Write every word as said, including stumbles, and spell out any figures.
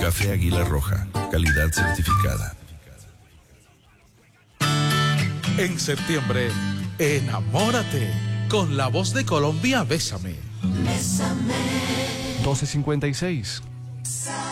Café Águila Roja, calidad certificada. En septiembre, enamórate con la voz de Colombia, Bésame. Bésame. doce cincuenta y seis.